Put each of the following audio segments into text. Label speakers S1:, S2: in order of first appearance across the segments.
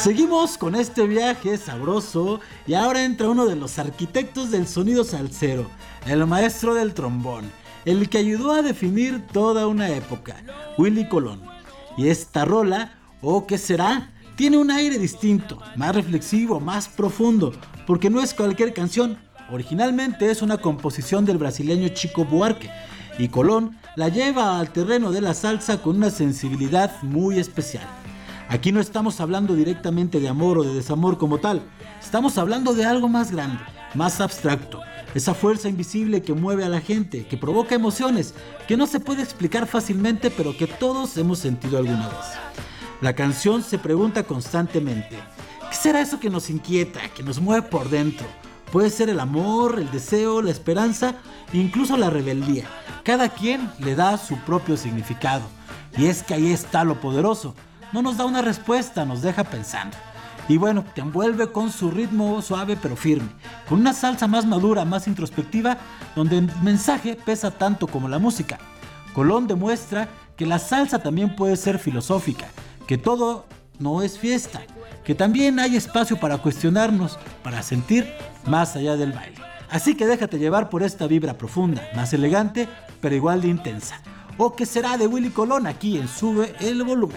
S1: Seguimos con este viaje sabroso y ahora entra uno de los arquitectos del sonido salsero, el maestro del trombón, el que ayudó a definir toda una época, Willy Colón. Y esta rola, ¿o qué será?, tiene un aire distinto, más reflexivo, más profundo, porque no es cualquier canción. Originalmente es una composición del brasileño Chico Buarque, y Colón la lleva al terreno de la salsa con una sensibilidad muy especial. Aquí no estamos hablando directamente de amor o de desamor como tal, estamos hablando de algo más grande, más abstracto, esa fuerza invisible que mueve a la gente, que provoca emociones, que no se puede explicar fácilmente, pero que todos hemos sentido alguna vez. La canción se pregunta constantemente, ¿qué será eso que nos inquieta, que nos mueve por dentro? Puede ser el amor, el deseo, la esperanza, incluso la rebeldía. Cada quien le da su propio significado. Y es que ahí está lo poderoso. No nos da una respuesta, nos deja pensando. Y bueno, te envuelve con su ritmo suave pero firme, con una salsa más madura, más introspectiva, donde el mensaje pesa tanto como la música. Colón demuestra que la salsa también puede ser filosófica, que todo no es fiesta, que también hay espacio para cuestionarnos, para sentir más allá del baile. Así que déjate llevar por esta vibra profunda, más elegante, pero igual de intensa. ¿O qué será de Willy Colón aquí en Sube el Volumen?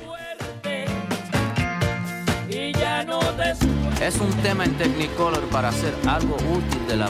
S2: Es un tema en Technicolor para hacer algo útil de la